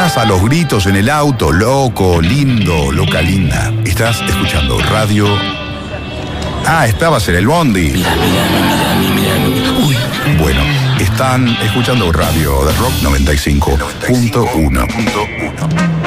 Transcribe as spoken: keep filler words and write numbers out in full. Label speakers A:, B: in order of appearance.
A: Estás a los gritos en el auto, loco, lindo, loca, linda. Estás escuchando radio. Ah, estabas en el bondi.
B: Mira, mira, mira, mira, mira. Uy.
A: Bueno, están escuchando radio de Rock noventa y cinco punto uno.